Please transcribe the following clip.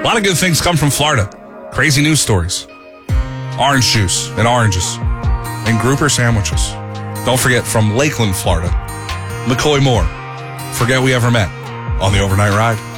A lot of good things come from Florida. Crazy news stories. Orange juice and oranges. And grouper sandwiches. Don't forget, from Lakeland, Florida, McCoy Moore. Forget we ever met on the Overnight Ride.